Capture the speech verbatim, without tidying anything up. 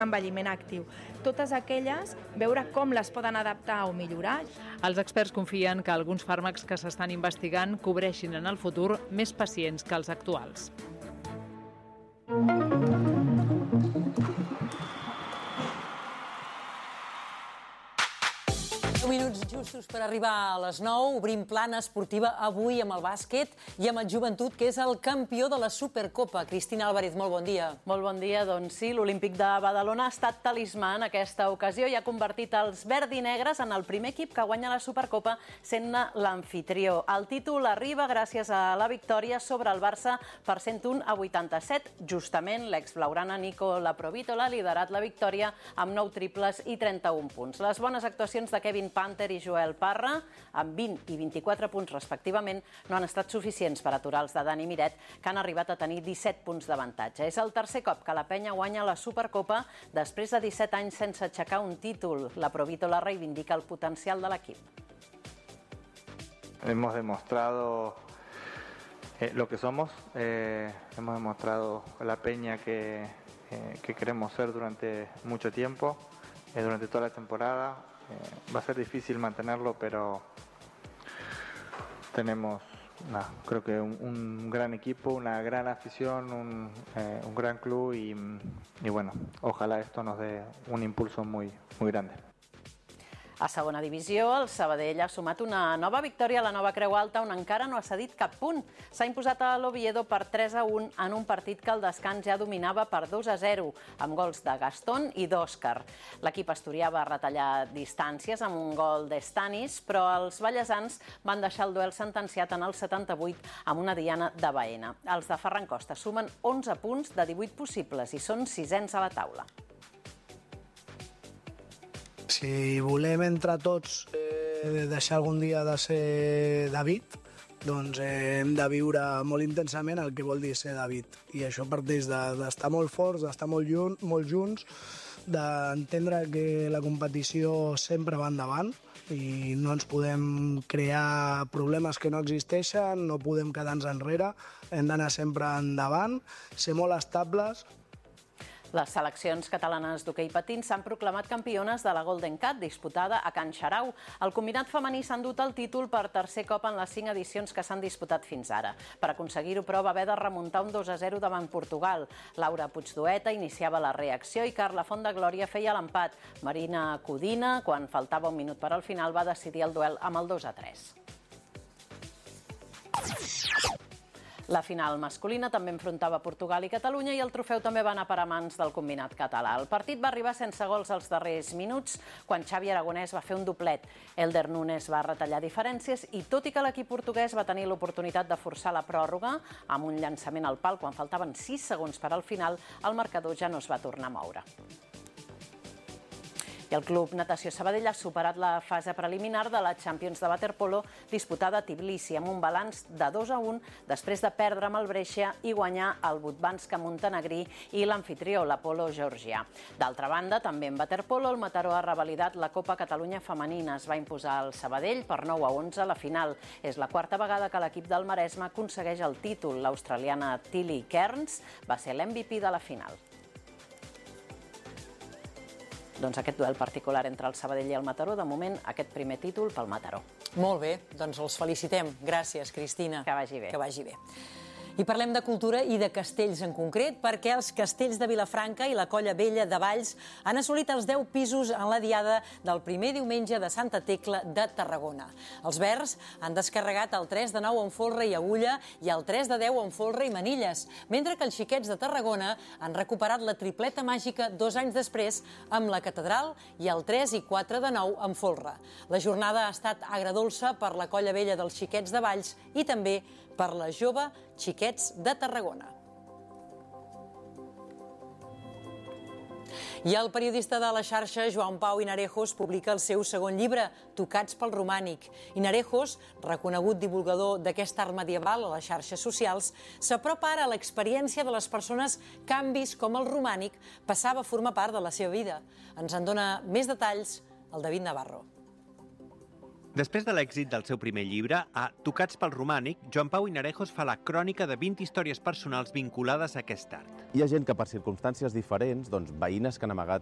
envelliment actiu. Totes aquelles, veure com les poden adaptar o millorar. Els experts confien que alguns fàrmacs que s'estan investigant cobreixin en el futur més pacients que els actuals. deu minuts justos per arribar a les nou. Obrim plana esportiva avui amb el bàsquet i amb el Joventut, que és el campió de la Supercopa. Cristina Álvarez, molt bon dia. Molt bon dia. Doncs sí, l'Olímpic de Badalona ha estat talismà en aquesta ocasió i ha convertit els verd i negres en el primer equip que guanya la Supercopa sent-ne l'amfitrió. El títol arriba gràcies a la victòria sobre el Barça per cent un a vuitanta-set. Justament l'ex-blaugrana Nico Laprovítola ha liderat la victòria amb nou triples i trenta-un punts. Les bones actuacions de Kevin Panther i Joel Parra, amb vint i vint-i-quatre punts respectivament, no han estat suficients per aturar els de Dani Miret, que han arribat a tenir disset punts d'avantatge. És el tercer cop que la penya guanya la Supercopa després de disset anys sense aixecar un títol. La Provítola reivindica el potencial de l'equip. Hemos demostrado eh, lo que somos, eh, hemos demostrado la peña que, eh, que queremos ser durante mucho tiempo, eh, durante toda la temporada. Eh, va a ser difícil mantenerlo, pero tenemos, nah, creo que un, un gran equipo, una gran afición, un, eh, un gran club y, y bueno, ojalá esto nos dé un impulso muy, muy grande. A segona divisió, el Sabadell ha sumat una nova victòria a la Nova Creu Alta, on encara no ha cedit cap punt. S'ha imposat a l'Oviedo per tres a un en un partit que al descans ja dominava per dos a zero, amb gols de Gastón i d'Òscar. L'equip asturià va retallar distàncies amb un gol d'Estanis, però els ballesans van deixar el duel sentenciat en el setanta-vuit amb una diana de Baena. Els de Ferran Costa sumen onze punts de divuit possibles i són sisens a la taula. Si volem entre tots eh, deixar algun dia de ser David, doncs eh, hem de viure molt intensament el que vol dir ser David. I això parteix d'estar de, molt forts, d'estar molt, jun, molt junts, d'entendre que la competició sempre va endavant i no ens podem crear problemes que no existeixen, no podem quedar-nos enrere, hem d'anar sempre endavant, ser molt estables. Les seleccions catalanes d'hoquei patins s'han proclamat campiones de la Golden Cat, disputada a Can Xarau. El combinat femení s'ha endut el títol per tercer cop en les cinc edicions que s'han disputat fins ara. Per aconseguir-ho, però, va haver de remuntar un dos a zero davant Portugal. Laura Puigdueta iniciava la reacció i Carla Fontdeglòria feia l'empat. Marina Codina, quan faltava un minut per al final, va decidir el duel amb el dos a tres. La final masculina també enfrontava Portugal i Catalunya i el trofeu també va anar per a mans del combinat català. El partit va arribar sense gols als darrers minuts, quan Xavi Aragonès va fer un doblet. Elder Núñez va retallar diferències i, tot i que l'equip portuguès va tenir l'oportunitat de forçar la pròrroga amb un llançament al pal quan faltaven sis segons per al final, el marcador ja no es va tornar a moure. I el Club Natació Sabadell ha superat la fase preliminar de la Champions de waterpolo disputada a Tbilisi amb un balanç de dos a un després de perdre amb el Brescia i guanyar el Budvanska montenegrí i l'amfitrió, l'Apolo georgià. D'altra banda, també en waterpolo, el Mataró ha revalidat la Copa Catalunya femenina. Es va imposar el Sabadell per nou a onze a la final. És la quarta vegada que l'equip del Maresme aconsegueix el títol. L'australiana Tilly Kearns va ser l'M V P de la final. Doncs aquest duel particular entre el Sabadell i el Mataró, de moment, aquest primer títol pel Mataró. Molt bé, doncs els felicitem. Gràcies, Cristina. Que vagi bé. Que vagi bé. I parlem de cultura i de castells en concret, perquè els castells de Vilafranca i la Colla Vella de Valls han assolit els deu pisos en la diada del primer diumenge de Santa Tecla de Tarragona. Els verds han descarregat el tres de nou en folre i agulla i el tres de deu en folre i manilles, mentre que els xiquets de Tarragona han recuperat la tripleta màgica dos anys després amb la catedral i el tres i quatre de nou en folre. La jornada ha estat agredolça per la Colla Vella dels xiquets de Valls i també per la jove Xiquets de Tarragona. I el periodista de la xarxa, Joan Pau Hinarejos, publica el seu segon llibre, Tocats pel romànic. Hinarejos, reconegut divulgador d'aquest art medieval a les xarxes socials, s'apropa ara a l'experiència de les persones que han vist com el romànic passava a formar part de la seva vida. Ens en dona més detalls el David Navarro. Després de l'èxit del seu primer llibre, a Tocats pel romànic, Joan Pau Hinarejos fa la crònica de vint històries personals vinculades a aquest art. Hi ha gent que per circumstàncies diferents, doncs, veïnes que han amagat